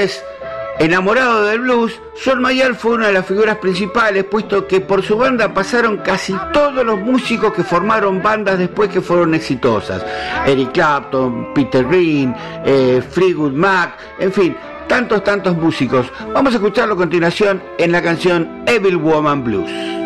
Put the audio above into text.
es enamorado del blues, John Mayall fue una de las figuras principales, puesto que por su banda pasaron casi todos los músicos que formaron bandas después que fueron exitosas. Eric Clapton, Peter Green, Fleetwood Mac, en fin, tantos músicos. Vamos a escucharlo a continuación en la canción Evil Woman Blues.